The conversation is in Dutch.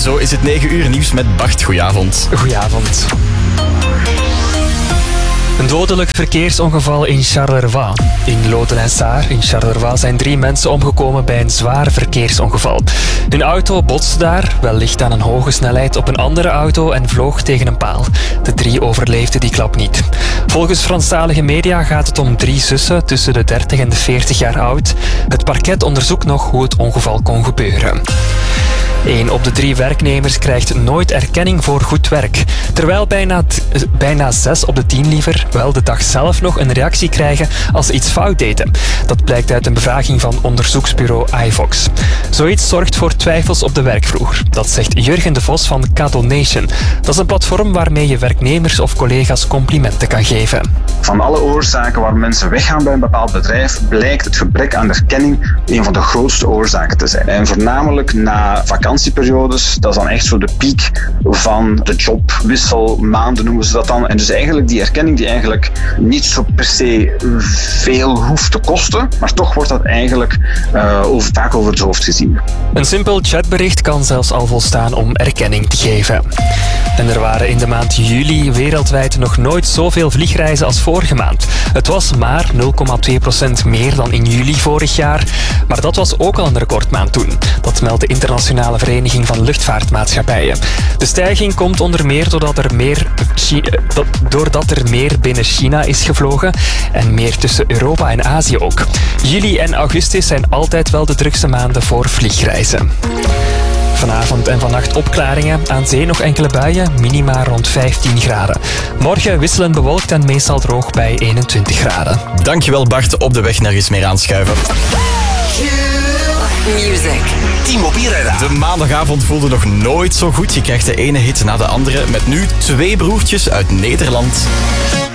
Zo is het 9 uur nieuws met Bart. Goedenavond. Goedenavond. Een dodelijk verkeersongeval in Charleroi. In Loden-en-Saar in Charleroi zijn 3 mensen omgekomen bij een zwaar verkeersongeval. Hun auto botste daar, wellicht aan een hoge snelheid, op een andere auto en vloog tegen een paal. De 3 overleefden die klap niet. Volgens Franstalige media gaat het om 3 zussen tussen de 30 en de 40 jaar oud. Het parket onderzoekt nog hoe het ongeval kon gebeuren. 1 op de 3 werknemers krijgt nooit erkenning voor goed werk. Terwijl bijna 6 op de 10 liever wel de dag zelf nog een reactie krijgen als ze iets fout deden. Dat blijkt uit een bevraging van onderzoeksbureau iVox. Zoiets zorgt voor twijfels op de werkvloer. Dat zegt Jurgen de Vos van Cadonation. Dat is een platform waarmee je werknemers of collega's complimenten kan geven. Van alle oorzaken waar mensen weggaan bij een bepaald bedrijf, blijkt het gebrek aan erkenning een van de grootste oorzaken te zijn. En voornamelijk na vakantieperiodes, dat is dan echt zo de piek van de jobwisselmaanden noemen ze dat dan. En dus eigenlijk die erkenning die eigenlijk niet zo per se veel hoeft te kosten, maar toch wordt dat eigenlijk vaak over het hoofd gezien. Een simpel chatbericht kan zelfs al volstaan om erkenning te geven. En er waren in de maand juli wereldwijd nog nooit zoveel vliegreizen als vorige maand. Het was maar 0,2% meer dan in juli vorig jaar, maar dat was ook al een recordmaand toen. Dat meldt de Internationale Vereniging van Luchtvaartmaatschappijen. De stijging komt onder meer doordat er meer binnen China is gevlogen en meer tussen Europa en Azië ook. Juli en augustus zijn altijd wel de drukste maanden voor vliegreizen. Vanavond en vannacht opklaringen. Aan zee nog enkele buien, minima rond 15 graden. Morgen wisselend bewolkt en meestal droog bij 21 graden. Dankjewel Bart, op de weg nergens meer aanschuiven. Music. T-Mobile Radar. De maandagavond voelde nog nooit zo goed. Je krijgt de ene hit na de andere met nu 2 broertjes uit Nederland.